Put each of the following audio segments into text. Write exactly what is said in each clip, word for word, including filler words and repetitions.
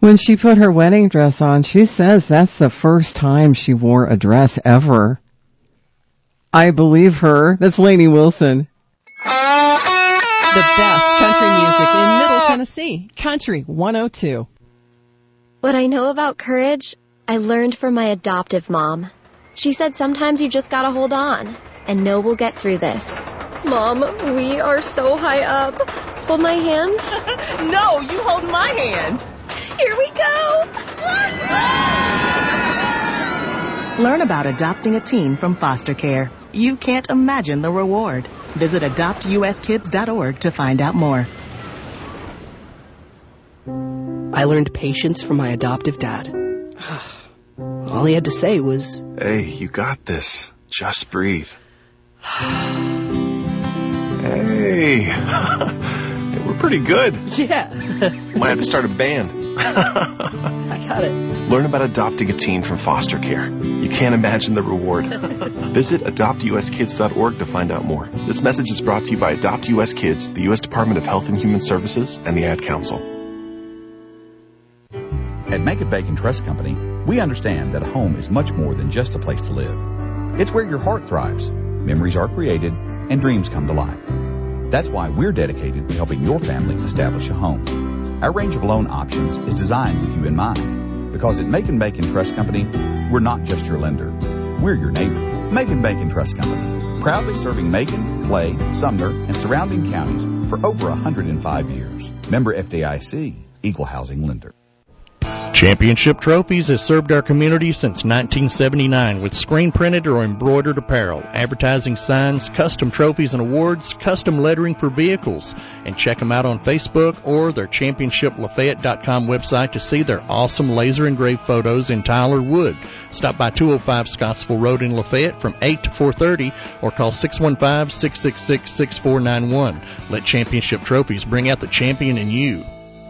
When she put her wedding dress on, she says that's the first time she wore a dress ever. I believe her. That's Lainey Wilson. The best country music in Middle Tennessee. Country one oh two. What I know about courage, I learned from my adoptive mom. She said sometimes you just gotta hold on and know we'll get through this. Mom, we are so high up. Hold my hand. No, you hold my hand. Here we go. Learn about adopting a teen from foster care. You can't imagine the reward. Visit adopt u s kids dot org to find out more. I learned patience from my adoptive dad. All he had to say was, "Hey, you got this. Just breathe." Hey, we're pretty good. Yeah. Might have to start a band. I got it. Learn about adopting a teen from foster care. You can't imagine the reward. Visit adopt u s kids dot org to find out more. This message is brought to you by Adopt U S Kids, the U S Department of Health and Human Services, and the Ad Council. At Macon Bacon Trust Company, we understand that a home is much more than just a place to live. It's where your heart thrives, memories are created, and dreams come to life. That's why we're dedicated to helping your family establish a home. Our range of loan options is designed with you in mind, because at Macon Bacon Trust Company, we're not just your lender. We're your neighbor. Macon Bacon Trust Company, proudly serving Macon, Clay, Sumner, and surrounding counties for over one hundred five years. Member F D I C, Equal Housing Lender. Championship Trophies has served our community since nineteen seventy-nine with screen-printed or embroidered apparel, advertising signs, custom trophies and awards, custom lettering for vehicles. And check them out on Facebook or their championship lafayette dot com website to see their awesome laser-engraved photos in Tyler wood. Stop by two oh five Scottsville Road in Lafayette from eight to four thirty or call six one five, six six six, six four nine one. Let Championship Trophies bring out the champion in you.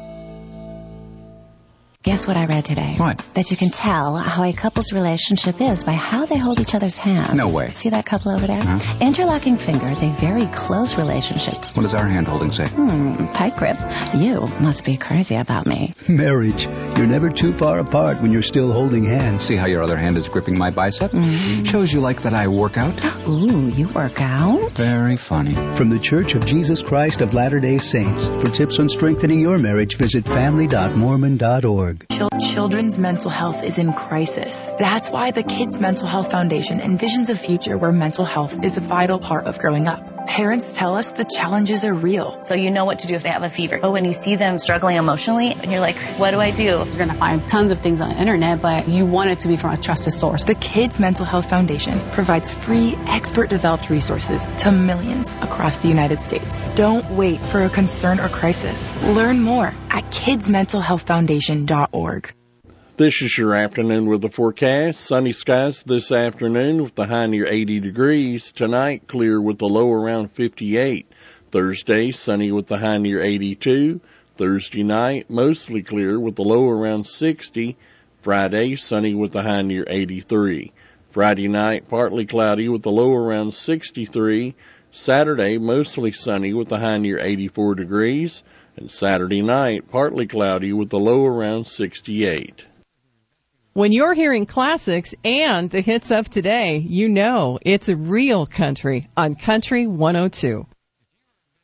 Guess what I read today? What? That you can tell how a couple's relationship is by how they hold each other's hands. No way. See that couple over there? Huh? Interlocking fingers, a very close relationship. What does our hand holding say? Hmm, tight grip. You must be crazy about me. Marriage. You're never too far apart when you're still holding hands. See how your other hand is gripping my bicep? Mm-hmm. Shows you like that I work out. Ooh, you work out? Very funny. From the Church of Jesus Christ of Latter-day Saints. For tips on strengthening your marriage, visit family dot mormon dot org. Children's mental health is in crisis. That's why the Kids Mental Health Foundation envisions a future where mental health is a vital part of growing up. Parents tell us the challenges are real. So you know what to do if they have a fever. But when you see them struggling emotionally, and you're like, what do I do? You're going to find tons of things on the internet, but you want it to be from a trusted source. The Kids Mental Health Foundation provides free, expert-developed resources to millions across the United States. Don't wait for a concern or crisis. Learn more at kids mental health foundation dot org. This is your afternoon with the forecast. Sunny skies this afternoon with the high near eighty degrees. Tonight, clear with the low around fifty-eight. Thursday, sunny with the high near eighty-two. Thursday night, mostly clear with the low around sixty. Friday, sunny with the high near eighty-three. Friday night, partly cloudy with the low around sixty-three. Saturday, mostly sunny with the high near eighty-four degrees. And Saturday night, partly cloudy with the low around sixty-eight. When you're hearing classics and the hits of today, you know it's a real country on Country one oh two.